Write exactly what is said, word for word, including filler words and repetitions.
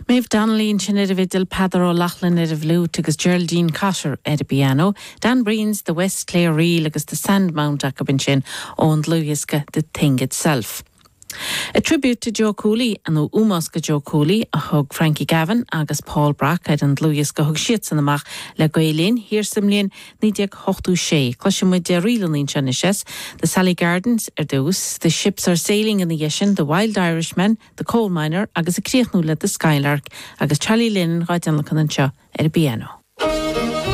Maeve Donnelly sin er vidil Padar O'Loughlin er vlút agus Geraldine Cotter er piano, Dan Breens the West Clare Reel agus the Sandmount acabin sin on Luiska the thing itself. A tribute to Joe Cooley and the Umasca Joe Cooley, a hug Frankie Gavin, agus Paul Brackhead and Louis go hug shits in the mach, le Gaelin, here Simlian, Nidiak Hochtu Shea, Clusham with the real in Chanishes, the Sally Gardens are those, the ships are sailing in the Yeshin, the Wild Irishman, the coal miner, agus a Creechnul at the Skylark, agus Charlie Lynn, right on the Canancha, er piano.